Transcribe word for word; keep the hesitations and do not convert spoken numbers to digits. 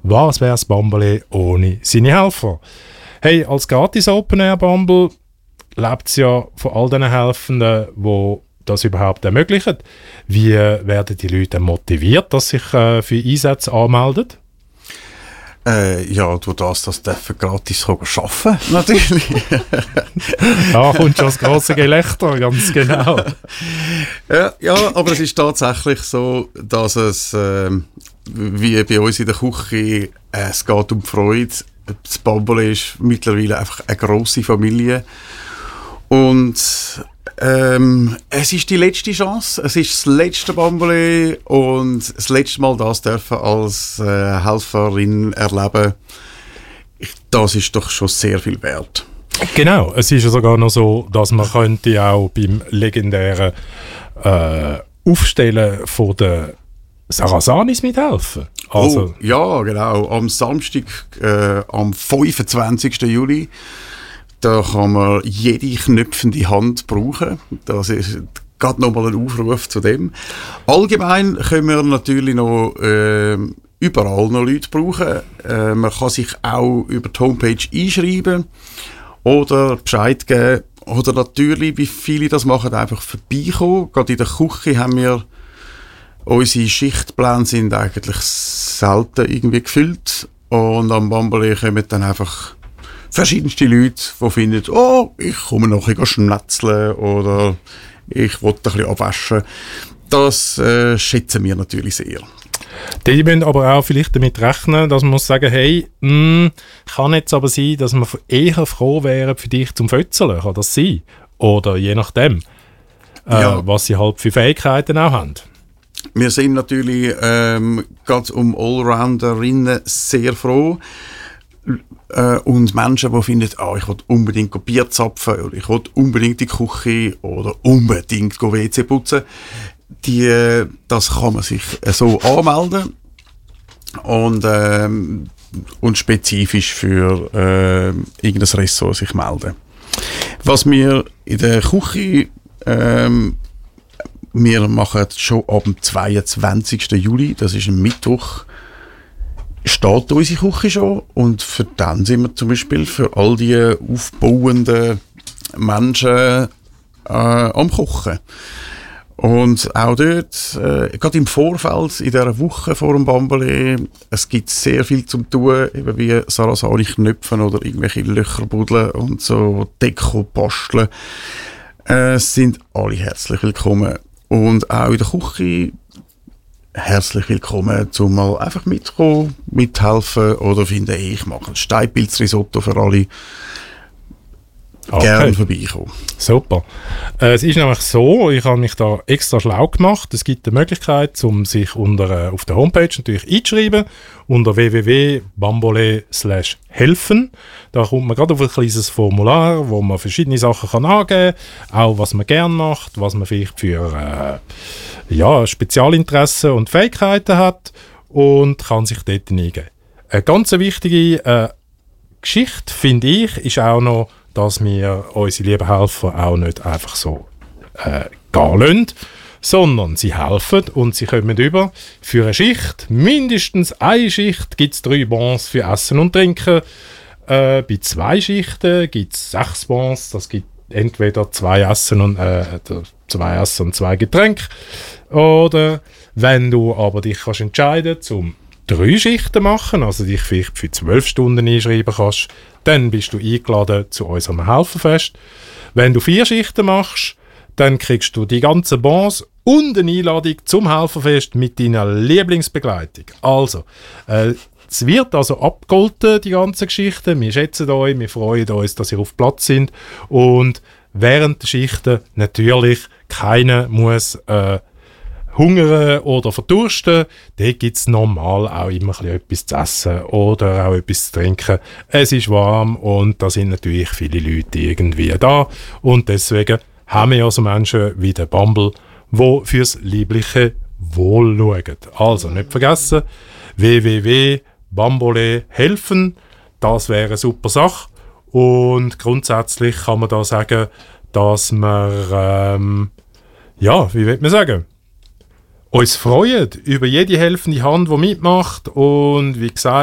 Was wäre das Bambolé ohne seine Helfer? Hey, als gratis Open-Air-Bumble lebt es ja von all diesen Helfenden, die das überhaupt ermöglichen. Wie werden die Leute motiviert, dass sich äh, für Einsätze anmelden? Äh, ja, durch das, dass sie gratis arbeiten natürlich. Da kommt schon das grosse Gelächter, ganz genau. ja, ja, aber es ist tatsächlich so, dass es, äh, wie bei uns in der Küche, äh, es geht um die Freude. Das Bambolé ist mittlerweile einfach eine grosse Familie. Und ähm, es ist die letzte Chance, es ist das letzte Bambolé und das letzte Mal das dürfen als äh, Helferin erleben. Ich, das ist doch schon sehr viel wert. Genau, es ist ja sogar noch so, dass man könnte auch beim legendären äh, Aufstellen von der Sarasanis mithelfen. Also, oh, ja, genau. Am Samstag, äh, am fünfundzwanzigsten Juli, da kann man jede knöpfende Hand brauchen. Das ist gerade nochmal ein Aufruf zu dem. Allgemein können wir natürlich noch äh, überall noch Leute brauchen. Äh, man kann sich auch über die Homepage einschreiben oder Bescheid geben. Oder natürlich, wie viele das machen, einfach vorbeikommen. Gerade in der Küche haben wir unsere Schichtpläne sind eigentlich selten irgendwie gefüllt. Und am Bambolé kommen dann einfach verschiedenste Leute, die finden, oh, ich komme noch ein bisschen schnetzeln oder ich will ein bisschen abwaschen. Das äh, schätzen wir natürlich sehr. Die müssen aber auch vielleicht damit rechnen, dass man muss sagen, hey, mh, kann jetzt aber sein, dass wir eher froh wären für dich zum Fötzeln. Kann das sein? Oder je nachdem, äh, ja. was sie halt für Fähigkeiten auch haben. Wir sind natürlich ähm, gerade um Allrounderinnen sehr froh. Äh, und Menschen, die finden, oh, ich will unbedingt Bier zapfen oder ich will unbedingt in die Küche oder unbedingt W C putzen, die, das kann man sich so anmelden und, ähm, und spezifisch für äh, irgendein Ressort sich melden. Was wir in der Küche ähm, wir machen schon ab dem zweiundzwanzigsten Juli, das ist ein Mittwoch, steht unsere Küche schon und für dann sind wir zum Beispiel für all die aufbauenden Menschen äh, am Kochen. Und auch dort, äh, gerade im Vorfeld, in dieser Woche vor dem Bambolé, es gibt sehr viel zum tun, eben wie Sarasani-Knöpfen oder irgendwelche Löcher buddeln und so Deko basteln. Äh, sind alle herzlich willkommen. Und auch in der Küche herzlich willkommen, um mal einfach mitkommen, mithelfen oder finden, ich mache ein Steinpilzrisotto für alle. Okay. Gerne vorbeikommen. Super. Äh, es ist nämlich so, ich habe mich da extra schlau gemacht. Es gibt eine Möglichkeit, um sich unter, äh, auf der Homepage natürlich einzuschreiben, unter w w w punkt bambolé slash helfen. Da kommt man gerade auf ein kleines Formular, wo man verschiedene Sachen kann angeben kann, auch was man gerne macht, was man vielleicht für äh, ja, Spezialinteressen und Fähigkeiten hat und kann sich dort eingeben. Eine ganz wichtige äh, Geschichte, finde ich, ist auch noch, dass wir unsere lieben Helfer auch nicht einfach so äh, gehen lassen, sondern sie helfen und sie kommen über. Für eine Schicht, mindestens eine Schicht, gibt es drei Bons für Essen und Trinken. Äh, bei zwei Schichten gibt es sechs Bons, das gibt entweder zwei Essen und, äh, zwei Essen und zwei Getränke. Oder wenn du aber dich kannst entscheiden zum drei Schichten machen, also dich vielleicht für zwölf Stunden einschreiben kannst, dann bist du eingeladen zu unserem Helferfest. Wenn du vier Schichten machst, dann kriegst du die ganzen Bons und eine Einladung zum Helferfest mit deiner Lieblingsbegleitung. Also, äh, es wird also abgegolten, die ganze Geschichte. Wir schätzen euch, wir freuen uns, dass ihr auf Platz sind. Und während der Schichten natürlich keiner muss äh, hungern oder verdursten. Dort gibt es normal auch immer ein bisschen etwas zu essen oder auch etwas zu trinken. Es ist warm und da sind natürlich viele Leute irgendwie da. Und deswegen haben wir ja so Menschen wie der Bumble, die fürs liebliche Wohl schauen. Also nicht vergessen, w w w punkt bambolé helfen, das wäre eine super Sache. Und grundsätzlich kann man da sagen, dass wir, ähm, ja, wie will man sagen, uns freuen über jede helfende Hand, die mitmacht und wie gesagt,